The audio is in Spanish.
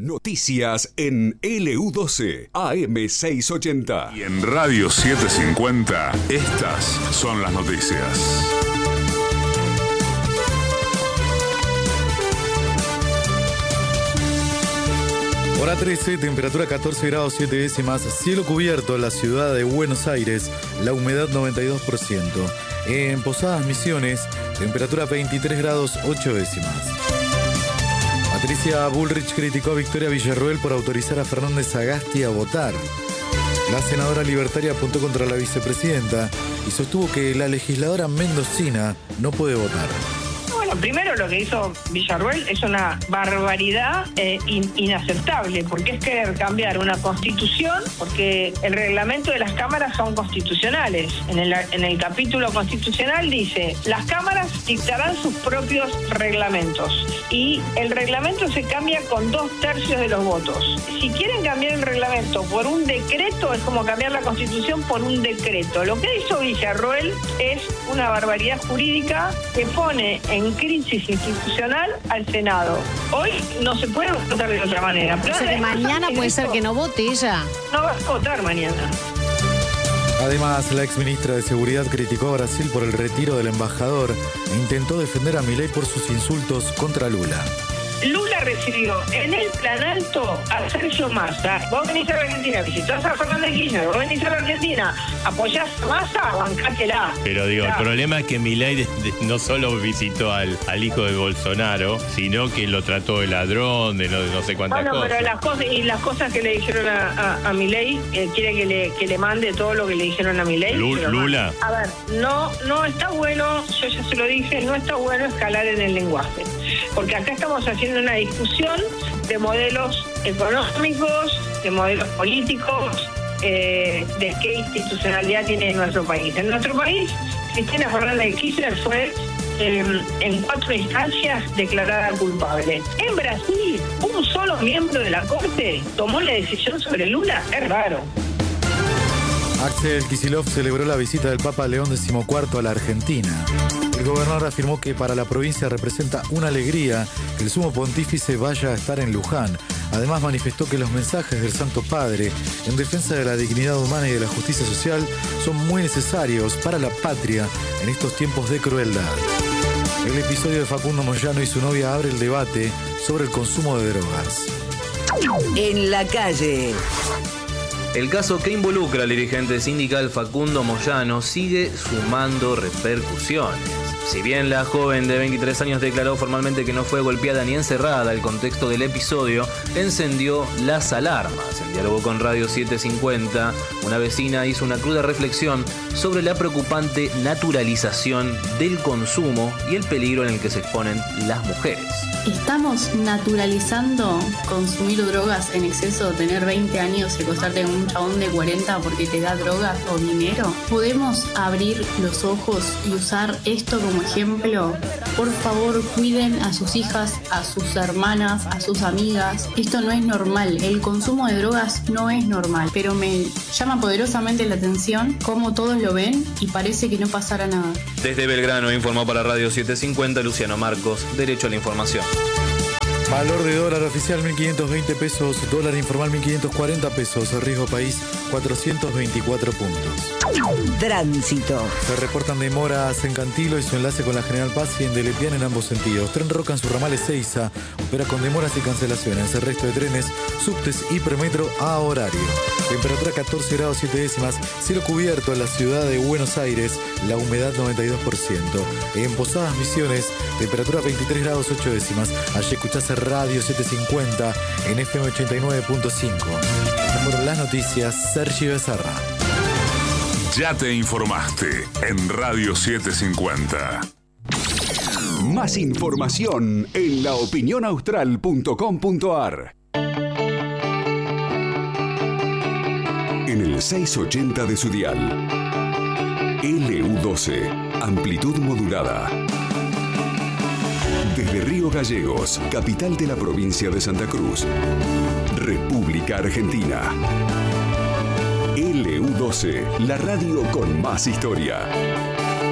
Noticias en LU12 AM680. Y en Radio 750, estas son las noticias. Hora 13, temperatura 14 grados 7 décimas, cielo cubierto en la ciudad de Buenos Aires, la humedad 92%. En Posadas Misiones, temperatura 23 grados 8 décimas. Patricia Bullrich criticó a Victoria Villarroel por autorizar a Fernández Sagasti a votar. La senadora libertaria apuntó contra la vicepresidenta y sostuvo que la legisladora mendocina no puede votar. Bueno, primero lo que hizo Villarroel es una barbaridad inaceptable, porque es querer cambiar una constitución, porque el reglamento de las cámaras son constitucionales. En el capítulo constitucional dice, las cámaras dictarán sus propios reglamentos y el reglamento se cambia con 2/3 de los votos. Si quieren cambiar el reglamento por un decreto, es como cambiar la constitución por un decreto. Lo que hizo Villarroel es una barbaridad jurídica que pone en crisis institucional al Senado. Hoy no se puede votar de otra manera. O sea que mañana puede ser que no vote ella. No va a votar mañana. Además, la exministra de Seguridad criticó a Brasil por el retiro del embajador e intentó defender a Milei por sus insultos contra Lula. Lula recibió en el Planalto a Sergio Massa. Vos venís a la Argentina, visitás a Fernández Kirchner, vos venís a la Argentina, apoyás a Massa, bancátela. Pero digo, el problema es que Milei no solo visitó al hijo de Bolsonaro, sino que lo trató de ladrón, de no sé cuántas cosas. Pero las cosas que le dijeron a Milei, quiere que le mande todo lo que le dijeron a Milei. ¿Lula? A ver, no está bueno, yo ya se lo dije, no está bueno escalar en el lenguaje. Porque acá estamos haciendo una discusión de modelos económicos, de modelos políticos, de qué institucionalidad tiene nuestro país. En nuestro país, Cristina Fernández de Kirchner fue en 4 instancias declarada culpable. En Brasil, un solo miembro de la Corte tomó la decisión sobre Lula. Es raro. Axel Kicillof celebró la visita del Papa León XIV a la Argentina. El gobernador afirmó que para la provincia representa una alegría que el sumo pontífice vaya a estar en Luján. Además manifestó que los mensajes del Santo Padre en defensa de la dignidad humana y de la justicia social son muy necesarios para la patria en estos tiempos de crueldad. El episodio de Facundo Moyano y su novia abre el debate sobre el consumo de drogas. En la calle. El caso que involucra al dirigente sindical Facundo Moyano sigue sumando repercusiones. Si bien la joven de 23 años declaró formalmente que no fue golpeada ni encerrada, el contexto del episodio encendió las alarmas. En diálogo con Radio 750, una vecina hizo una cruda reflexión sobre la preocupante naturalización del consumo y el peligro en el que se exponen las mujeres. ¿Estamos naturalizando consumir drogas en exceso, tener 20 años y acostarte con un chabón de 40 porque te da drogas o dinero? ¿Podemos abrir los ojos y usar esto como ejemplo? Por favor, cuiden a sus hijas, a sus hermanas, a sus amigas. Esto no es normal. El consumo de drogas no es normal. Pero me llama poderosamente la atención cómo todos lo ven y parece que no pasara nada. Desde Belgrano informó para Radio 750 Luciano Marcos, Derecho a la Información. Valor de dólar oficial 1.520 pesos, dólar informal 1.540 pesos, riesgo país 424 puntos. Tránsito. Se reportan demoras en Cantilo y su enlace con la General Paz y en Delepiane en ambos sentidos. Tren Roca en su ramal Ezeiza opera con demoras y cancelaciones. El resto de trenes, subtes y premetro a horario. Temperatura 14 grados 7 décimas, cielo cubierto en la ciudad de Buenos Aires, la humedad 92%. En Posadas Misiones, temperatura 23 grados 8 décimas. Allí escuchás Radio 750 en FM 89.5. Por las noticias, Sergio Becerra. Ya te informaste en Radio 750. Más información en laopinionaustral.com.ar. En el 680 de su dial. LU12, amplitud modulada. Desde Río Gallegos, capital de la provincia de Santa Cruz, República Argentina. LU12, la radio con más historia.